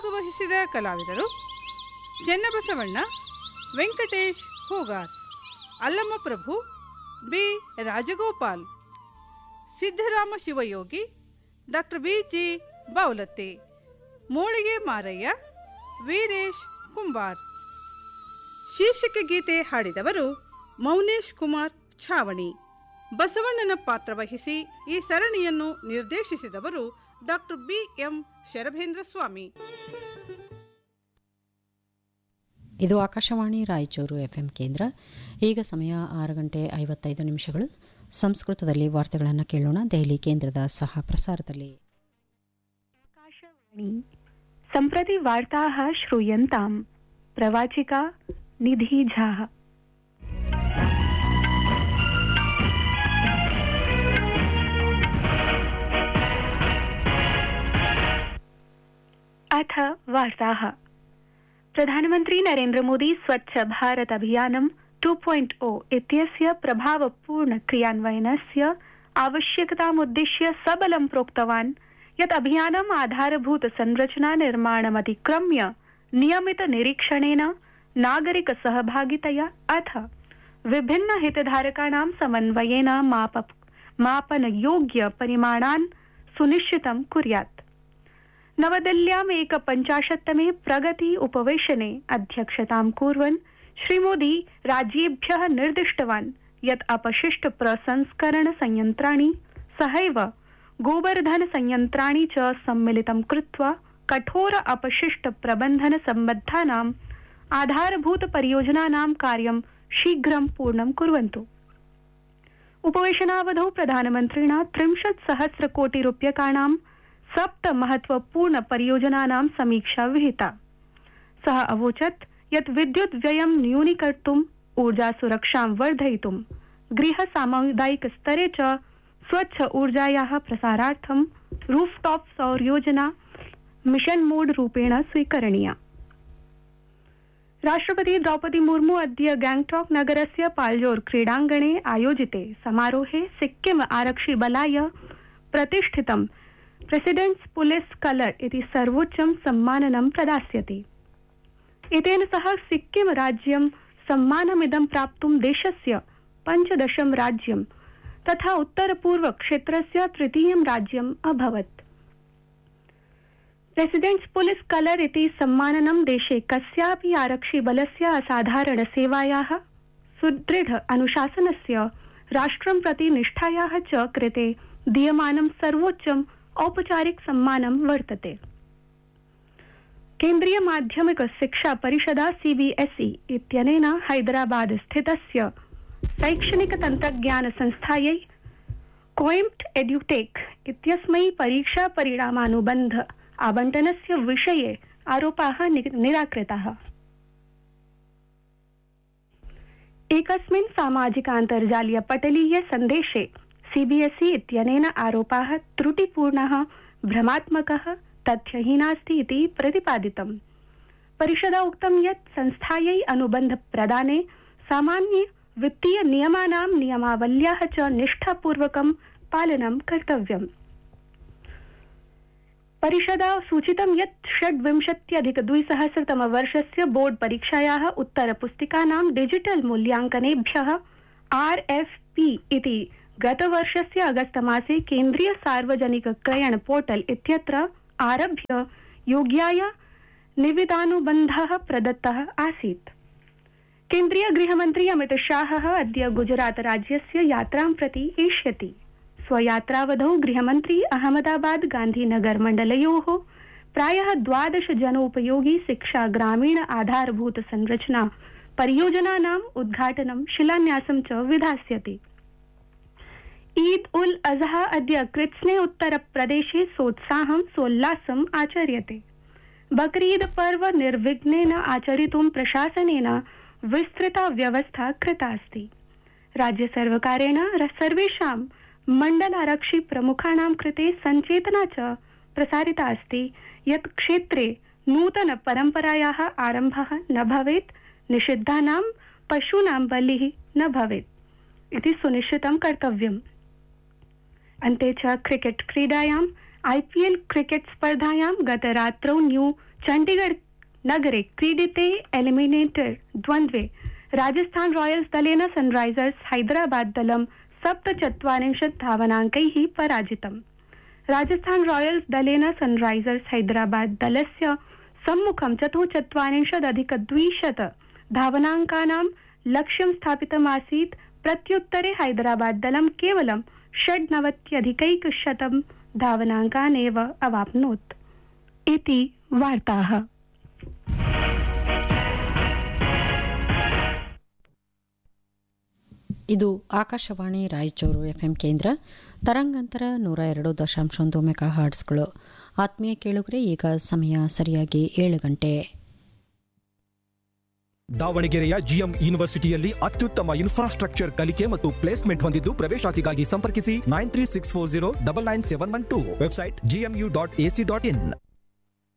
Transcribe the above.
ಭಾಗವಹಿಸಿದ ಕಲಾವಿದರು Channabasavanna, Venkatesh Hoogar, Allamaprabhu, B Rajagopal, Siddarama Shivayogi, doctor BG. Bavalatti, Molige ಮಾರಯ್ಯ, ವೀರೇಶ್ ಕುಂಬಾರ್. ಶೀರ್ಷಿಕೆ ಗೀತೆ ಹಾಡಿದವರು ಮೌನೇಶ್ ಕುಮಾರ್ ಛಾವಣಿ. ಬಸವಣ್ಣನ ಪಾತ್ರವಹಿಸಿ ಈ ಸರಣಿಯನ್ನು ನಿರ್ದೇಶಿಸಿದವರು ಡಾಕ್ಟರ್ ಬಿ.ಎಂ. ಶರಭೇಂದ್ರ ಸ್ವಾಮಿ. ಇದು ಆಕಾಶವಾಣಿ ರಾಯಚೂರು FM ಕೇಂದ್ರ. ಈಗ ಸಮಯ 6:55. ಸಂಸ್ಕೃತದಲ್ಲಿ ವಾರ್ತೆಗಳನ್ನು ಕೇಳೋಣ. ದೆಹಲಿ ಕೇಂದ್ರದ ಸಹ ಪ್ರಸಾರದಲ್ಲಿ. ಆಕಾಶವಾಣಿ ಸಂಪ್ರತಿ ವಾರ್ತಾಃ ಶ್ರೂಯಂತಾಂ. ಪ್ರವಾಚಿಕಾ ನಿಧಿ ಝಾ. अथ वार्ताः. प्रधानमन्त्री नरेन्द्र मोदी स्वच्छ भारत अभियानं 2.0 इत्यस्य प्रभावपूर्ण क्रियान्वयनस्य आवश्यकतामुद्दिश्य सबलं प्रोक्तवान् यत् अभियानम् आधारभूत संरचना निर्माणमतिक्रम्य नियमित निरीक्षणेन, नागरिक सहभागितया अथ विभिन्न हितधारकाणां समन्वयेन मापनयोग्य परिमाणान् सुनिश्चितं कुर्यात्. नवदिल्ल्याम् 51तमे प्रगति उपवेशने अध्यक्षतां कुर्वन् श्रीमोदी राज्येभ्यः निर्दिष्टवान् यत् अपशिष्ट प्रसंस्करण संयन्त्राणि सहैव गोवर्धन संयन्त्राणि च सम्मिलितं कृत्वा कठोर अपशिष्ट प्रबन्धन सम्बद्धानाम् आधारभूत परियोजनानां कार्यं शीघ्रं पूर्णं कुर्वन्तु. उपवेशनावधौ प्रधानमन्त्रिणा 30,000 कोटि रूप्यकाणां 7 महत्वपूर्ण परियोजनानां समीक्षा विहिता. सः अवोचत् यत् विद्युत् व्ययं न्यूनीकर्तुम्, ऊर्जा सुरक्षां वर्धयितुं, गृह सामुदायिक स्तरे च स्वच्छ ऊर्जायाः प्रसारार्थं रूफटॉप सौर योजना मिशन मोड रूपेण स्वीकरणीया. राष्ट्रपति द्रौपदी मुर्मू अद्य गैंगटॉक नगरस्य पाल्जोर क्रीडाङ्गणे आयोजिते समारोहे सिक्किम आरक्षि बलाय प्रतिष्ठितं प्रेसिडेंट्स पुलिस कलर इति सर्वोच्चं सम्माननं प्रदास्यति. एतेन सह सिक्किम राज्यं सम्मानमिदं प्राप्तुं देशस्य 15 राज्यं तथा उत्तरपूर्व क्षेत्रस्य 3 राज्यम् अभवत्. प्रेसिडेंट्स पुलिस कलर इति सम्माननं देशे कस्यापि आरक्षिबलस्य असाधारण सेवायाः, सुदृढ अनुशासनस्य, राष्ट्रं प्रति निष्ठायाः च कृते दीयमानं सर्वोच्चं औपचारिक सम्मानं वर्तते. केन्द्रीय माध्यमिक शिक्षा परिषदा CBSE इत्यनेन हैदराबाद स्थितस्य शैक्षणिक तन्त्रज्ञान संस्थायै कोएम्प्ट एड्युटेक इत्यस्मै परीक्षा परिणामानुबन्ध आवंटनस्य विषये आरोपाः निराकृताः. एकस्मिन् सामाजिकान्तर्जालीय पटलीय सन्देशे CBSE इत्यनेन आरोपाः त्रुटिपूर्णः, भ्रमात्मकः, तथ्यहीनास्ति इति प्रतिपादितम्. परिषदा उक्तं यत् संस्थायै अनुबन्ध प्रदाने सामान्य वित्तीय नियमानां नियमावल्याः च निष्ठापूर्वकं पालनं कर्तव्यम्. परिषदा सूचितं यत् 26-2000 बोर्ड परीक्षायाः उत्तरपुस्तिकानां डिजिटल मूल्यांकनेभ्यः RFP इति गतवर्षस्य अगस्त मासे केन्द्रीय सार्वजनिक क्रयण पोर्टल इत्यत्र आरभ्य योग्याय निविदानुबन्धः प्रदत्तः आसीत्. केन्द्रीय गृहमन्त्री अमित शाहः अद्य गुजरात राज्यस्य यात्रां प्रति एष्यति. स्वयात्रावधौ गृहमन्त्री अहमदाबाद गान्धीनगर मण्डलयोः प्रायः 12 जनोपयोगी शिक्षा ग्रामीण आधारभूत संरचना परियोजनानाम् उद्घाटनं, शिलान्यासं च विधास्यति. ईद उल अजहा अद्य कृत्स्ने उत्तर प्रदेशे सोत्साहं सोल्लासम् आचर्यते. बकरीद पर्व निर्विघ्नेन आचरितुं प्रशासनेन विस्तृता व्यवस्था कृता अस्ति. राज्य सर्वकारेण सर्वेषां मण्डलारक्षि प्रमुखाणां कृते सञ्चेतना च प्रसारिता अस्ति यत् क्षेत्रे नूतन परम्परायाः आरम्भः न भवेत्, निषिद्धानां पशूनां बलिः न भवेत् इति सुनिश्चितं कर्तव्यम्. अन्ते च क्रिकेट क्रीडायां IPL क्रिकेट स्पर्धायां गतरात्रौ न्यू चण्डीगढ नगरे क्रीडिते एलिमिनेटर द्वन्द्वे राजस्थान रॉयल्स दलेन सनराइजर्स हैदराबाद दलं 47 धावनाङ्कैः पराजितम्। राजस्थान रॉयल्स दलेन सनराइजर्स हैदराबाद दलस्य सम्मुखं 44+200 धावनाङ्कानां लक्ष्यं स्थापितमासीत्। प्रत्युत्तरे हैदराबाद दलं केवलं 96+100 धावनाङ्कानेव अवाप्नोत्। इति वार्ताः। ಇದು ಆಕಾಶವಾಣಿ ರಾಯಚೂರು ಎಫ್ಎಂ ಕೇಂದ್ರ ತರಂಗಾಂತರ 102.1 ಮೆಗಾ ಹರ್ಟ್ಸ್ಗಳು. ಆತ್ಮೀಯ ಕೇಳುಗರೆ, ಈಗ ಸಮಯ ಸರಿಯಾಗಿ 7 ಗಂಟೆ. ದಾವಣಗೆರೆಯ ಜಿಎಂ ಯೂನಿವರ್ಸಿಟಿಯಲ್ಲಿ ಅತ್ಯುತ್ತಮ ಇನ್ಫ್ರಾಸ್ಟ್ರಕ್ಚರ್ ಕಲಿಕೆ ಮತ್ತು ಪ್ಲೇಸ್ಮೆಂಟ್ ಹೊಂದಿದ್ದು ಪ್ರವೇಶಾತಿಗಾಗಿ ಸಂಪರ್ಕಿಸಿ 9364099712. Website gmu.ac.in.